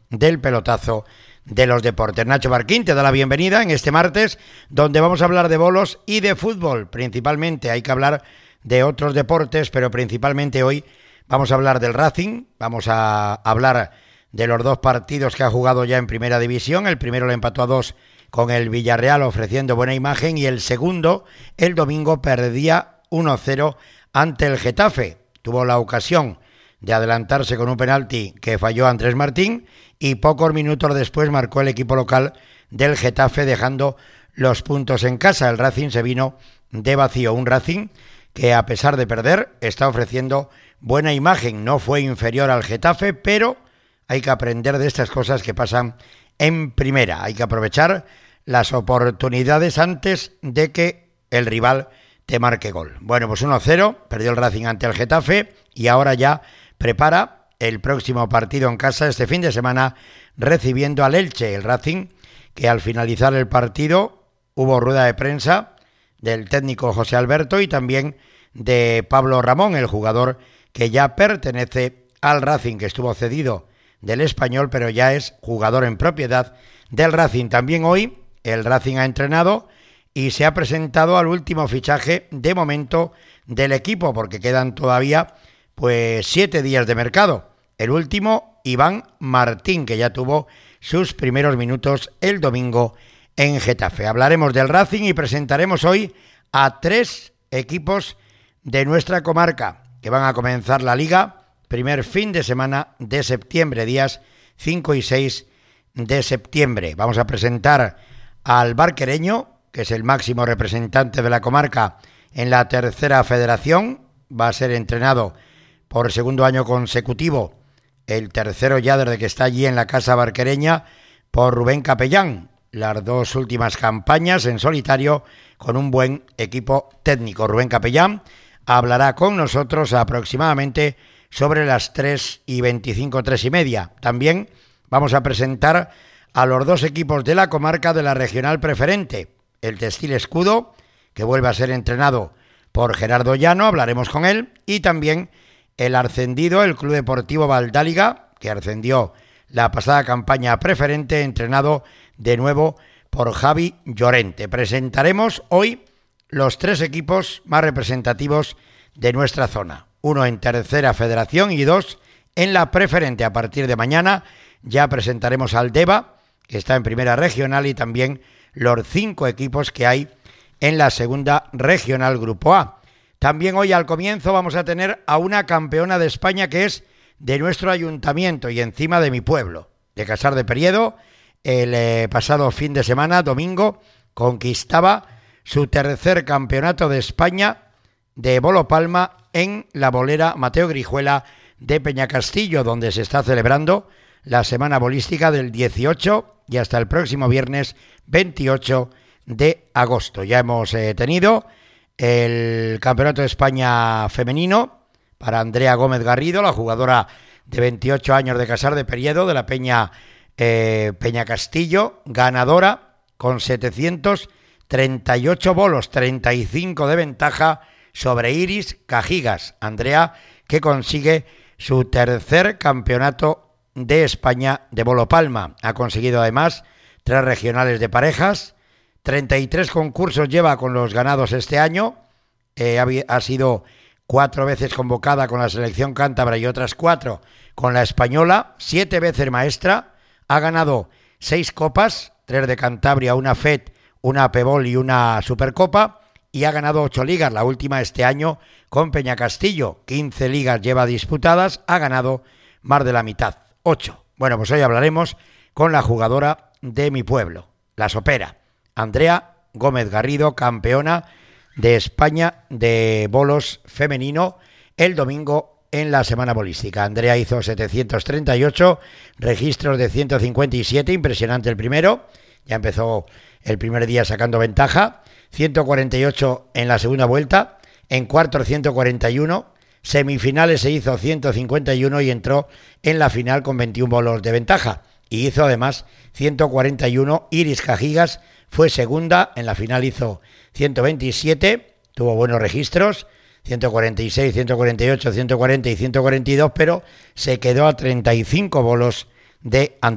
del pelotazo de los deportes. Nacho Barquín te da la bienvenida en este martes, donde vamos a hablar de bolos y de fútbol. Principalmente hay que hablar de otros deportes, pero principalmente hoy vamos a hablar del Racing, vamos a hablar de los dos partidos que ha jugado ya en Primera División. El primero le empató a 2 con el Villarreal, ofreciendo buena imagen, y el segundo, el domingo, perdía 1-0 ante el Getafe. Tuvo la ocasión de adelantarse con un penalti que falló Andrés Martín, y pocos minutos después marcó el equipo local del Getafe, dejando los puntos en casa. El Racing se vino de vacío, un Racing que, a pesar de perder, está ofreciendo buena imagen. No fue inferior al Getafe, pero hay que aprender de estas cosas que pasan en primera. Hay que aprovechar las oportunidades antes de que el rival te marque gol. Bueno, pues 1-0, perdió el Racing ante el Getafe, y ahora ya prepara el próximo partido en casa este fin de semana, recibiendo al Elche. El Racing, que al finalizar el partido hubo rueda de prensa del técnico José Alberto y también de Pablo Ramón, el jugador que ya pertenece al Racing, que estuvo cedido del Español, pero ya es jugador en propiedad del Racing. También hoy el Racing ha entrenado y se ha presentado al último fichaje de momento del equipo, porque quedan todavía 7 días de mercado. El último, Iván Martín, que ya tuvo sus primeros minutos el domingo en Getafe. Hablaremos del Racing y presentaremos hoy a 3 equipos de nuestra comarca que van a comenzar la Liga primer fin de semana de septiembre, días 5 y 6 de septiembre. Vamos a presentar al Barquereño, que es el máximo representante de la comarca en la tercera federación. Va a ser entrenado por segundo año consecutivo, el tercero ya desde que está allí en la casa barquereña, por Rubén Capellán. Las 2 últimas campañas en solitario con un buen equipo técnico. Rubén Capellán hablará con nosotros aproximadamente sobre las 3:25, 3:30. También vamos a presentar a los 2 equipos de la comarca de la regional preferente. El Textil Escudo, que vuelve a ser entrenado por Gerardo Llano, hablaremos con él, y también el ascendido, el Club Deportivo Valdáliga, que ascendió la pasada campaña preferente, entrenado de nuevo por Javi Llorente. Presentaremos hoy los 3 equipos más representativos de nuestra zona. 1 en tercera federación y 2 en la preferente. A partir de mañana ya presentaremos al Deva, que está en primera regional, y también los 5 equipos que hay en la segunda regional Grupo A. También hoy al comienzo vamos a tener a una campeona de España que es de nuestro ayuntamiento y encima de mi pueblo, de Casar de Periedo. El pasado fin de semana, domingo, conquistaba su tercer campeonato de España de bolo palma en la bolera Mateo Grijuela de Peñacastillo, donde se está celebrando la semana bolística del 18 y hasta el próximo viernes 28 de agosto. Ya hemos tenido el Campeonato de España femenino para Andrea Gómez Garrido, la jugadora de 28 años de Casar de Periedo, de la Peña Peñacastillo, ganadora con 738 bolos, 35 de ventaja sobre Iris Cajigas. Andrea, que consigue su tercer campeonato de España de bolo palma. Ha conseguido además 3 regionales de parejas, 33 concursos lleva con los ganados este año. Ha sido 4 veces convocada con la selección cántabra y otras 4 con la española, 7 veces maestra. Ha ganado 6 copas, 3 de Cantabria, una FED, una Pebol y una Supercopa, y ha ganado 8 ligas, la última este año con Peñacastillo. 15 ligas lleva disputadas, ha ganado más de la mitad, 8. Bueno, pues hoy hablaremos con la jugadora de mi pueblo, la sopera, Andrea Gómez Garrido, campeona de España de bolos femenino el domingo en la semana bolística. Andrea hizo 738, registros de 157, impresionante el primero, ya empezó el primer día sacando ventaja, 148 en la segunda vuelta, en cuartos 141, semifinales se hizo 151 y entró en la final con 21 bolos de ventaja. Y hizo además 141. Iris Cajigas fue segunda, en la final hizo 127, tuvo buenos registros, 146, 148, 140 y 142, pero se quedó a 35 bolos de Andrea.